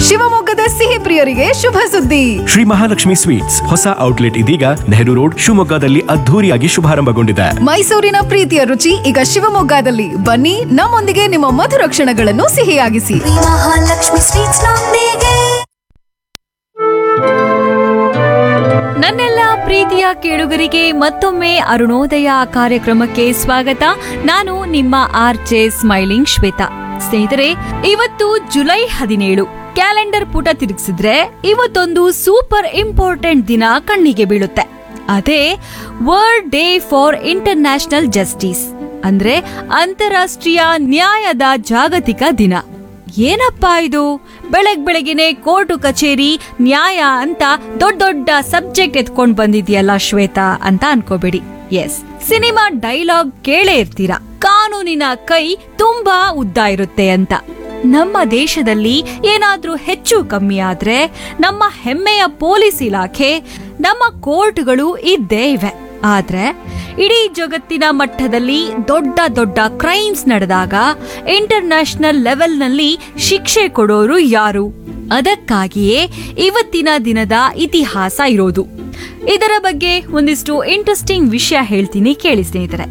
ಶಿವಮೊಗ್ಗದ ಸಿಹಿ ಪ್ರಿಯರಿಗೆ ಶುಭ ಸುದ್ದಿ. ಶ್ರೀ ಮಹಾಲಕ್ಷ್ಮಿ ಸ್ವೀಟ್ಸ್ ಹೊಸ ಔಟ್ಲೆಟ್ ಇದೀಗ ನೆಹರು ರೋಡ್ ಶಿವಮೊಗ್ಗದಲ್ಲಿ ಅದ್ಧೂರಿಯಾಗಿ ಶುಭಾರಂಭಗೊಂಡಿದೆ. ಮೈಸೂರಿನ ಪ್ರೀತಿಯ ರುಚಿ ಈಗ ಶಿವಮೊಗ್ಗದಲ್ಲಿ. ಬನ್ನಿ, ನಮ್ಮೊಂದಿಗೆ ನಿಮ್ಮ ಮಧುರ ಕ್ಷಣಗಳನ್ನು ಸಿಹಿಯಾಗಿಸಿ. ಮಹಾಲಕ್ಷ್ಮಿ ಸ್ವೀಟ್ಸ್ ನೊಂದಿಗೆ. ನನ್ನೆಲ್ಲ ಪ್ರೀತಿಯ ಕೇಳುಗರಿಗೆ ಮತ್ತೊಮ್ಮೆ ಅರುಣೋದಯ ಕಾರ್ಯಕ್ರಮಕ್ಕೆ ಸ್ವಾಗತ. ನಾನು ನಿಮ್ಮ ಆರ್ಜೆ ಸ್ಮೈಲಿಂಗ್ ಶ್ವೇತಾ. ಸ್ನೇಹಿತರೆ, ಇವತ್ತು ಜುಲೈ 17. ಕ್ಯಾಲೆಂಡರ್ ಪುಟ ತಿರುಗಿಸಿದ್ರೆ ಇವತ್ತೊಂದು ಸೂಪರ್ ಇಂಪಾರ್ಟೆಂಟ್ ದಿನ ಕಣ್ಣಿಗೆ ಬೀಳುತ್ತೆ. ಅದೇ world day for international justice, ಅಂದ್ರೆ ಅಂತಾರಾಷ್ಟ್ರೀಯ ನ್ಯಾಯದ ಜಾಗತಿಕ ದಿನ. ಏನಪ್ಪಾ ಇದು, ಬೆಳಗ್ಗೆನೆ ಕೋರ್ಟು ಕಚೇರಿ ನ್ಯಾಯ ಅಂತ ದೊಡ್ಡ ದೊಡ್ಡ ಸಬ್ಜೆಕ್ಟ್ ಎತ್ಕೊಂಡ್ ಬಂದಿದ್ಯಲ್ಲ ಶ್ವೇತಾ ಅಂತ ಅನ್ಕೋಬೇಡಿ. ಎಸ್, ಸಿನಿಮಾ ಡೈಲಾಗ್ ಕೇಳೇ ಇರ್ತೀರಾ, ಕಾನೂನಿನ ಕೈ ತುಂಬಾ ಉದ್ದ ಇರುತ್ತೆ ಅಂತ. ನಮ್ಮ ದೇಶದಲ್ಲಿ ಏನಾದ್ರೂ ಹೆಚ್ಚು ಕಮ್ಮಿ ಆದ್ರೆ ನಮ್ಮ ಹೆಮ್ಮೆಯ ಪೊಲೀಸ್ ಇಲಾಖೆ, ನಮ್ಮ ಕೋರ್ಟ್ಗಳು ಇದ್ದೇ ಇವೆ. ಆದ್ರೆ ಇಡೀ ಜಗತ್ತಿನ ಮಟ್ಟದಲ್ಲಿ ದೊಡ್ಡ ದೊಡ್ಡ ಕ್ರೈಮ್ಸ್ ನಡೆದಾಗ ಇಂಟರ್ನ್ಯಾಷನಲ್ ಲೆವೆಲ್ನಲ್ಲಿ ಶಿಕ್ಷೆ ಕೊಡೋರು ಯಾರು? ಅದಕ್ಕಾಗಿಯೇ ಇವತ್ತಿನ ದಿನದ ಇತಿಹಾಸ ಇರೋದು. ಇದರ ಬಗ್ಗೆ ಒಂದಿಷ್ಟು ಇಂಟ್ರೆಸ್ಟಿಂಗ್ ವಿಷಯ ಹೇಳ್ತೀನಿ, ಕೇಳಿ ಸ್ನೇಹಿತರೆ.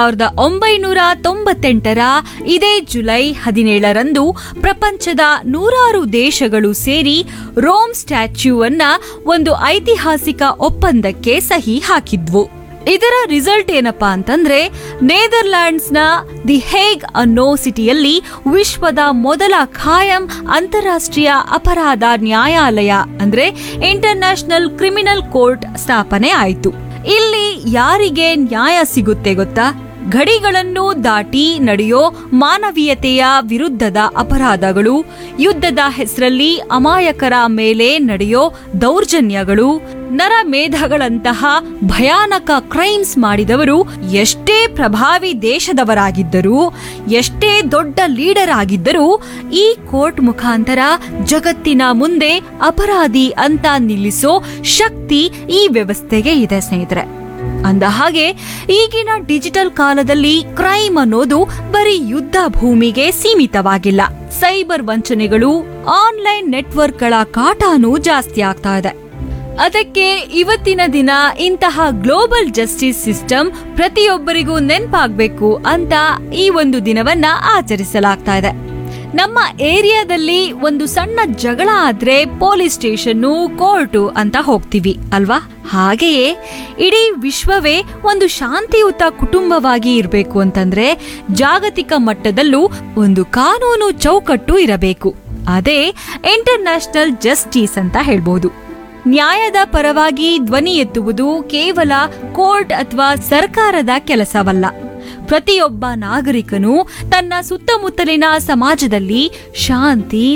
1998ರ ಇದೇ ಜುಲೈ 17ರಂದು ಪ್ರಪಂಚದ 100 ದೇಶಗಳು ಸೇರಿ ರೋಮ್ ಸ್ಟ್ಯಾಚ್ಯೂ ಅನ್ನ ಒಂದು ಐತಿಹಾಸಿಕ ಒಪ್ಪಂದಕ್ಕೆ ಸಹಿ ಹಾಕಿದ್ವು. ಇದರ ರಿಸಲ್ಟ್ ಏನಪ್ಪಾ ಅಂತಂದ್ರೆ, ನೇದರ್ಲ್ಯಾಂಡ್ಸ್ನ ದಿ ಹೇಗ್ ಅನ್ನೋ ಸಿಟಿಯಲ್ಲಿ ವಿಶ್ವದ ಮೊದಲ ಖಾಯಂ ಅಂತಾರಾಷ್ಟ್ರೀಯ ಅಪರಾಧ ನ್ಯಾಯಾಲಯ ಅಂದ್ರೆ ಇಂಟರ್ನ್ಯಾಷನಲ್ ಕ್ರಿಮಿನಲ್ ಕೋರ್ಟ್ ಸ್ಥಾಪನೆ ಆಯಿತು. ಇಲ್ಲಿ ಯಾರಿಗೆ ನ್ಯಾಯ ಸಿಗುತ್ತೆ ಗೊತ್ತಾ? ಗಡಿಗಳನ್ನು ದಾಟಿ ನಡೆಯೋ ಮಾನವೀಯತೆಯ ವಿರುದ್ಧದ ಅಪರಾಧಗಳು, ಯುದ್ಧದ ಹೆಸರಲ್ಲಿ ಅಮಾಯಕರ ಮೇಲೆ ನಡೆಯೋ ದೌರ್ಜನ್ಯಗಳು, ನರಮೇಧಗಳಂತಹ ಭಯಾನಕ ಕ್ರೈಮ್ಸ್ ಮಾಡಿದವರು ಎಷ್ಟೇ ಪ್ರಭಾವಿ ದೇಶದವರಾಗಿದ್ದರೂ, ಎಷ್ಟೇ ದೊಡ್ಡ ಲೀಡರ್ ಆಗಿದ್ದರೂ ಈ ಕೋರ್ಟ್ ಮುಖಾಂತರ ಜಗತ್ತಿನ ಮುಂದೆ ಅಪರಾಧಿ ಅಂತ ನಿಲ್ಲಿಸೋ ಶಕ್ತಿ ಈ ವ್ಯವಸ್ಥೆಗೆ ಇದೆ ಸ್ನೇಹಿತರೆ. ಅಂದ ಹಾಗೆ ಈಗಿನ ಡಿಜಿಟಲ್ ಕಾಲದಲ್ಲಿ ಕ್ರೈಮ್ ಅನ್ನೋದು ಬರೀ ಯುದ್ಧ ಭೂಮಿಗೆ ಸೀಮಿತವಾಗಿಲ್ಲ. ಸೈಬರ್ ವಂಚನೆಗಳು, ಆನ್ಲೈನ್ ನೆಟ್ವರ್ಕ್ಗಳ ಕಾಟನೂ ಜಾಸ್ತಿ ಆಗ್ತಾ ಇದೆ. ಅದಕ್ಕೆ ಇವತ್ತಿನ ದಿನ ಇಂತಹ ಗ್ಲೋಬಲ್ ಜಸ್ಟಿಸ್ ಸಿಸ್ಟಮ್ ಪ್ರತಿಯೊಬ್ಬರಿಗೂ ನೆನಪಾಗಬೇಕು ಅಂತ ಈ ಒಂದು ದಿನವನ್ನ ಆಚರಿಸಲಾಗ್ತಾ ಇದೆ. ನಮ್ಮ ಏರಿಯಾದಲ್ಲಿ ಒಂದು ಸಣ್ಣ ಜಗಳ ಆದ್ರೆ ಪೊಲೀಸ್ ಸ್ಟೇಷನ್ನು, ಕೋರ್ಟು ಅಂತ ಹೋಗ್ತೀವಿ ಅಲ್ವಾ? ಹಾಗೆಯೇ ಇಡೀ ವಿಶ್ವವೇ ಒಂದು ಶಾಂತಿಯುತ ಕುಟುಂಬವಾಗಿ ಇರಬೇಕು ಅಂತಂದ್ರೆ ಜಾಗತಿಕ ಮಟ್ಟದಲ್ಲೂ ಒಂದು ಕಾನೂನು ಚೌಕಟ್ಟು ಇರಬೇಕು. ಅದೇ ಇಂಟರ್ನ್ಯಾಷನಲ್ ಜಸ್ಟಿಸ್ ಅಂತ ಹೇಳ್ಬೋದು. ನ್ಯಾಯದ ಪರವಾಗಿ ಧ್ವನಿ ಎತ್ತುವುದು ಕೇವಲ ಕೋರ್ಟ್ ಅಥವಾ ಸರ್ಕಾರದ ಕೆಲಸವಲ್ಲ. ಪ್ರತಿಯೊಬ್ಬ ನಾಗರಿಕನು ತನ್ನ ಸುತ್ತಮುತ್ತಲಿನ ಸಮಾಜದಲ್ಲಿ ಶಾಂತಿ,